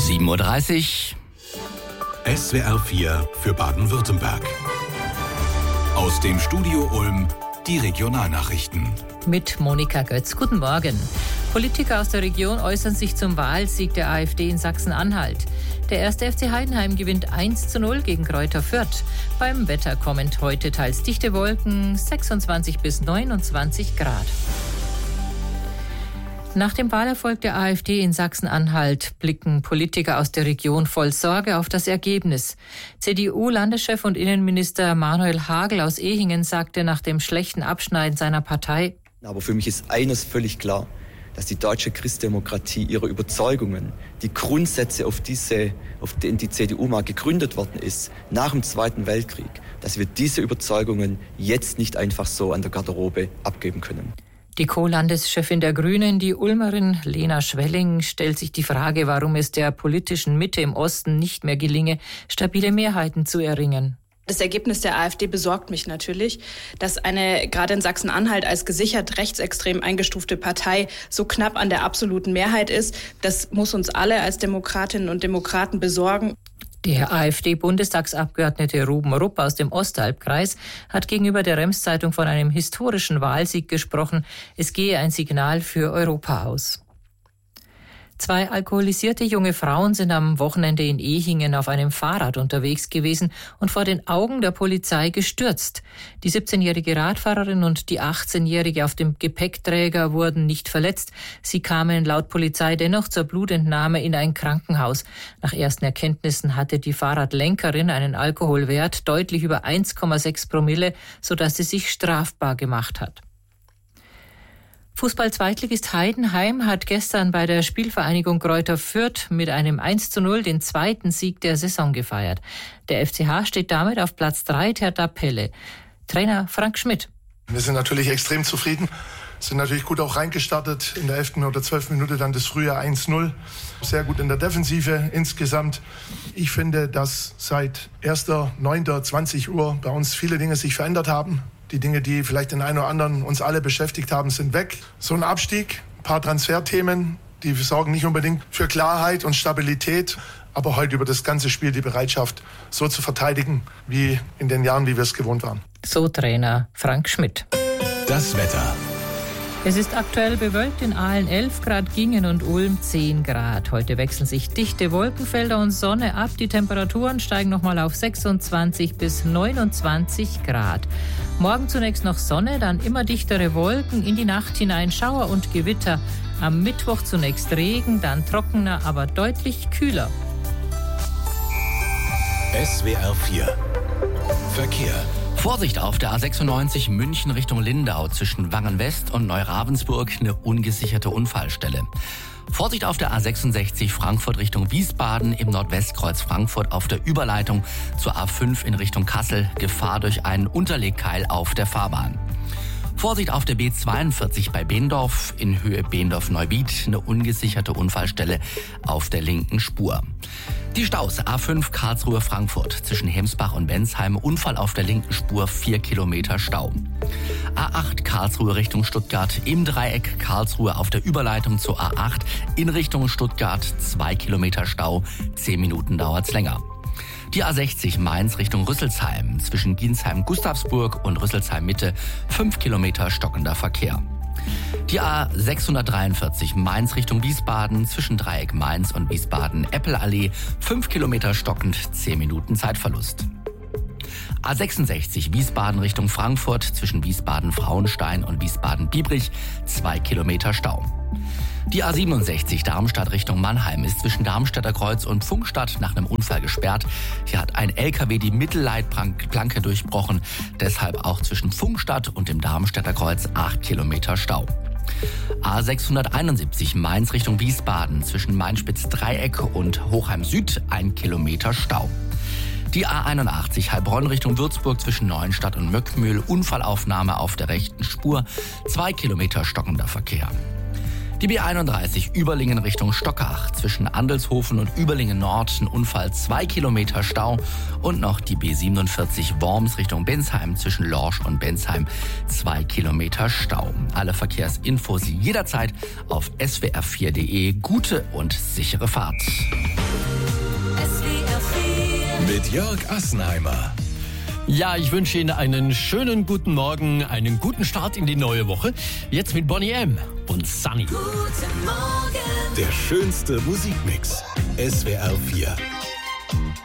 7:30 Uhr. SWR 4 für Baden-Württemberg. Aus dem Studio Ulm die Regionalnachrichten. Mit Monika Götz. Guten Morgen. Politiker aus der Region äußern sich zum Wahlsieg der AfD in Sachsen-Anhalt. Der 1. FC Heidenheim gewinnt 1:0 gegen Greuther Fürth. Beim Wetter kommen heute teils dichte Wolken, 26 bis 29 Grad. Nach dem Wahlerfolg der AfD in Sachsen-Anhalt blicken Politiker aus der Region voll Sorge auf das Ergebnis. CDU-Landeschef und Innenminister Manuel Hagel aus Ehingen sagte nach dem schlechten Abschneiden seiner Partei: Aber für mich ist eines völlig klar, dass die deutsche Christdemokratie ihre Überzeugungen, die Grundsätze, auf denen die CDU mal gegründet worden ist, nach dem Zweiten Weltkrieg, dass wir diese Überzeugungen jetzt nicht einfach so an der Garderobe abgeben können. Die Co-Landeschefin der Grünen, die Ulmerin Lena Schwelling, stellt sich die Frage, warum es der politischen Mitte im Osten nicht mehr gelinge, stabile Mehrheiten zu erringen. Das Ergebnis der AfD besorgt mich natürlich, dass eine gerade in Sachsen-Anhalt als gesichert rechtsextrem eingestufte Partei so knapp an der absoluten Mehrheit ist. Das muss uns alle als Demokratinnen und Demokraten besorgen. Der AfD-Bundestagsabgeordnete Ruben Rupp aus dem Osthalbkreis hat gegenüber der Rems-Zeitung von einem historischen Wahlsieg gesprochen. Es gehe ein Signal für Europa aus. 2 alkoholisierte junge Frauen sind am Wochenende in Ehingen auf einem Fahrrad unterwegs gewesen und vor den Augen der Polizei gestürzt. Die 17-jährige Radfahrerin und die 18-jährige auf dem Gepäckträger wurden nicht verletzt. Sie kamen laut Polizei dennoch zur Blutentnahme in ein Krankenhaus. Nach ersten Erkenntnissen hatte die Fahrradlenkerin einen Alkoholwert deutlich über 1,6 Promille, sodass sie sich strafbar gemacht hat. Fußball-Zweitligist Heidenheim hat gestern bei der Spielvereinigung Greuther Fürth mit einem 1:0 den zweiten Sieg der Saison gefeiert. Der FCH steht damit auf Platz 3 der Tabelle. Trainer Frank Schmidt. Wir sind natürlich extrem zufrieden, sind natürlich gut auch reingestartet. In der 11. oder 12. Minute dann das frühe 1:0. Sehr gut in der Defensive insgesamt. Ich finde, dass seit 1.9.20 Uhr bei uns viele Dinge sich verändert haben. Die Dinge, die vielleicht den einen oder anderen uns alle beschäftigt haben, sind weg. So ein Abstieg, ein paar Transferthemen, die sorgen nicht unbedingt für Klarheit und Stabilität, aber heute über das ganze Spiel die Bereitschaft, so zu verteidigen, wie in den Jahren, wie wir es gewohnt waren. So Trainer Frank Schmidt. Das Wetter. Es ist aktuell bewölkt, in Aalen 11 Grad, Gingen und Ulm 10 Grad. Heute wechseln sich dichte Wolkenfelder und Sonne ab. Die Temperaturen steigen nochmal auf 26 bis 29 Grad. Morgen zunächst noch Sonne, dann immer dichtere Wolken, in die Nacht hinein Schauer und Gewitter. Am Mittwoch zunächst Regen, dann trockener, aber deutlich kühler. SWR 4 Verkehr. Vorsicht auf der A96 München Richtung Lindau zwischen Wangen-West und Neuravensburg, eine ungesicherte Unfallstelle. Vorsicht auf der A66 Frankfurt Richtung Wiesbaden im Nordwestkreuz Frankfurt auf der Überleitung zur A5 in Richtung Kassel, Gefahr durch einen Unterlegkeil auf der Fahrbahn. Vorsicht auf der B42 bei Beendorf in Höhe Beendorf-Neuwied, eine ungesicherte Unfallstelle auf der linken Spur. Die Staus A5 Karlsruhe-Frankfurt zwischen Hemsbach und Bensheim, Unfall auf der linken Spur, 4 Kilometer Stau. A8 Karlsruhe Richtung Stuttgart im Dreieck Karlsruhe auf der Überleitung zur A8 in Richtung Stuttgart, 2 Kilometer Stau, 10 Minuten dauert's länger. Die A60 Mainz Richtung Rüsselsheim zwischen Ginsheim-Gustavsburg und Rüsselsheim-Mitte, 5 Kilometer stockender Verkehr. Die A643 Mainz Richtung Wiesbaden zwischen Dreieck Mainz und Wiesbaden-Eppelallee, 5 Kilometer stockend, 10 Minuten Zeitverlust. A66 Wiesbaden Richtung Frankfurt zwischen Wiesbaden-Frauenstein und Wiesbaden-Biebrich, 2 Kilometer Stau. Die A67 Darmstadt Richtung Mannheim ist zwischen Darmstädter Kreuz und Pfungstadt nach einem Unfall gesperrt. Hier hat ein LKW die Mittelleitplanke durchbrochen, deshalb auch zwischen Pfungstadt und dem Darmstädter Kreuz 8 Kilometer Stau. A671 Mainz Richtung Wiesbaden zwischen Mainspitz-Dreieck und Hochheim Süd 1 Kilometer Stau. Die A81 Heilbronn Richtung Würzburg zwischen Neuenstadt und Möckmühl, Unfallaufnahme auf der rechten Spur, 2 Kilometer stockender Verkehr. Die B31 Überlingen Richtung Stockach zwischen Andelshofen und Überlingen Nord, ein Unfall, 2 Kilometer Stau. Und noch die B47 Worms Richtung Bensheim zwischen Lorsch und Bensheim, 2 Kilometer Stau. Alle Verkehrsinfos jederzeit auf swr4.de. Gute und sichere Fahrt. Mit Jörg Assenheimer. Ja, ich wünsche Ihnen einen schönen guten Morgen, einen guten Start in die neue Woche. Jetzt mit Boney M. und Sunny. Der schönste Musikmix. SWR 4.